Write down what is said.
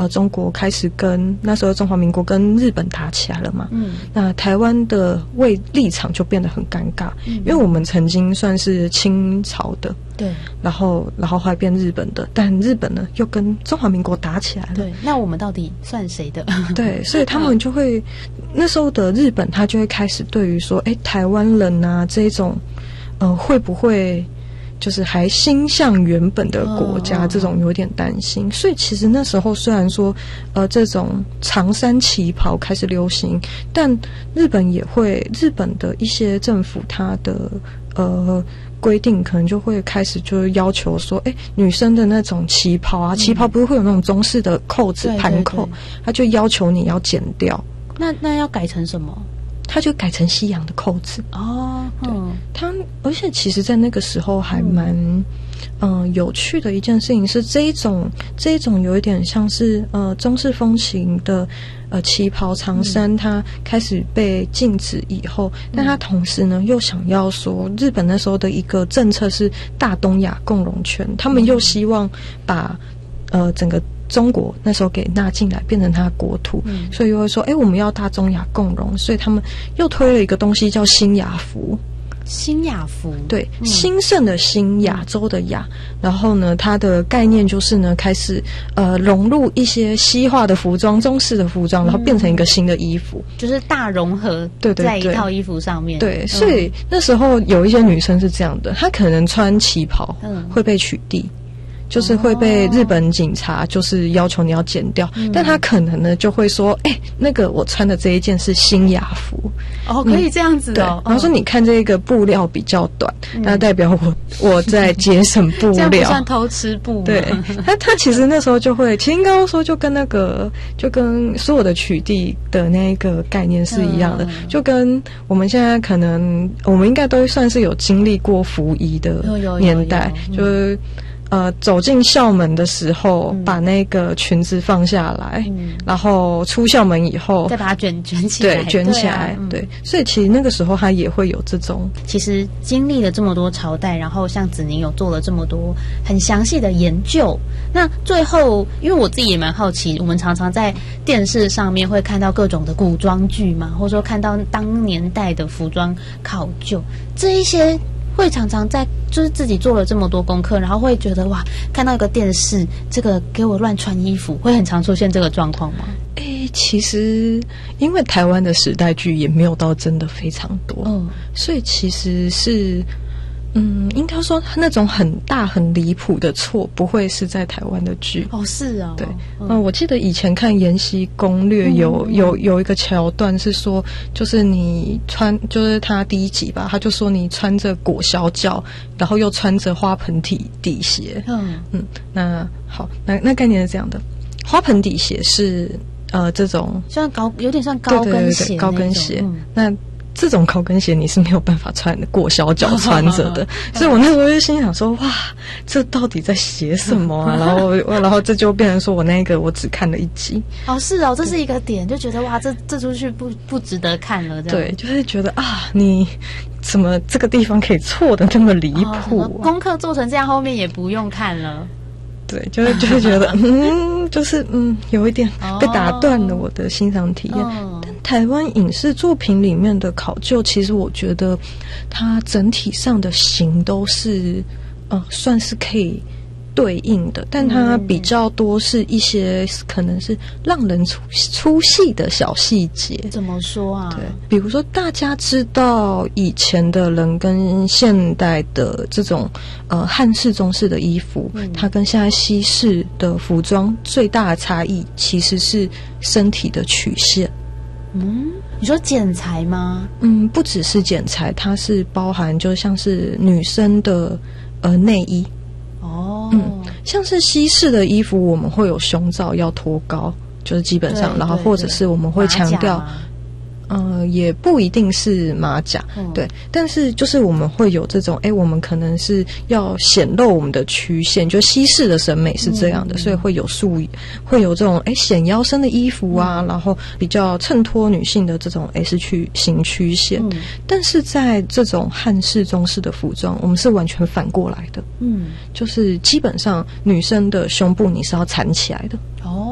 中国开始跟那时候中华民国跟日本打起来了嘛，那台湾的立场就变得很尴尬，因为我们曾经算是清朝的，对，然后后来变日本的，但日本呢又跟中华民国打起来了， 对，那我们到底算谁的？ 对，所以他们就会那时候的日本他就会开始对于说台湾人啊这种会不会就是还心向原本的国家，这种有点担心。所以其实那时候虽然说这种长衫旗袍开始流行，但日本的一些政府它的规定可能就会开始就是要求说女生的那种旗袍啊，旗袍不是会有那种中式的扣子盘扣，他就要求你要剪掉。 那要改成什么？ 他就改成西洋的扣子对，而且其实在那个时候还蛮有趣的一件事情是这一种有一点像是中式风情的旗袍长衫，它开始被禁止以后，但它同时呢又想要说，日本那时候的一个政策是大东亚共荣圈，他们又希望把整个中国那时候给纳进来变成他的国土，所以又会说我们要大中亚共荣，所以他们又推了一个东西叫新亚服。 新亚服， 对，兴盛的兴，亚洲的亚，然后呢它的概念就是呢开始融入一些西化的服装，中式的服装，然后变成一个新的衣服， 就是大融合在一套衣服上面。 对，所以那时候有一些女生是这样的，她可能穿旗袍会被取缔，就是会被日本警察就是要求你要剪掉，但他可能呢就会说那个我穿的这一件是新亚服可以这样子对，然后说你看这个布料比较短，那代表我在节省布料， 这样不算偷吃布吗？ 对，他其实那时候就会，其实刚刚说就跟所有的取缔的那个概念是一样的，就跟我们现在可能我们应该都算是有经历过服役的年代，就是走进校门的时候，把那个裙子放下来，然后出校门以后再把它卷起来， 对，卷起来，对，所以其实那个时候它也会有这种。 其实经历了这么多朝代，然后像子宁有做了这么多很详细的研究，那最后，因为我自己也蛮好奇，我们常常在电视上面会看到各种的古装剧嘛，或者说看到当年代的服装考究，这一些会常常在就是自己做了这么多功课，然后会觉得哇，看到一个电视这个给我乱穿衣服，会很常出现这个状况吗？ 其实因为台湾的时代剧也没有到真的非常多，所以其实是应该说那种很大很离谱的错不会是在台湾的剧。 是啊， 对，我记得以前看《延禧攻略》有一个桥段是说，就是你就是他第一集吧，他就说你穿着裹小脚，然后又穿着花盆底鞋。那好，那概念是这样的，花盆底鞋是这种像有点像高跟鞋， 对，高跟鞋。那这种高跟鞋你是没有办法穿的，裹小脚穿着的，所以我那时候就心想说，哇，这到底在写什么啊？然后这就变成说我只看了一集。 是哦，这是一个点，就觉得哇，这出去不值得看了，这样。 对，就是觉得你怎么这个地方可以错的那么离谱功课做成这样，后面也不用看了。 对，就会觉得就是有一点被打断了我的欣赏体验。但台湾影视作品里面的考究，其实我觉得它整体上的型都是算是可以对应的，但它比较多是一些可能是让人出戏的小细节。 怎么说啊？ 对，比如说大家知道以前的人跟现代的这种汉式中式的衣服，它跟现在西式的服装最大的差异其实是身体的曲线。 你说剪裁吗？ 不只是剪裁，它是包含就像是女生的内衣。像是西式的衣服我们会有胸罩要托高，就是基本上，然后或者是我们会强调也不一定是马甲，对，但是就是我们会有这种我们可能是要显露我们的曲线，就西式的审美是这样的，所以会有这种显腰身的衣服啊，然后比较衬托女性的这种S型曲线，但是在这种汉式中式的服装我们是完全反过来的，就是基本上女生的胸部你是要缠起来的。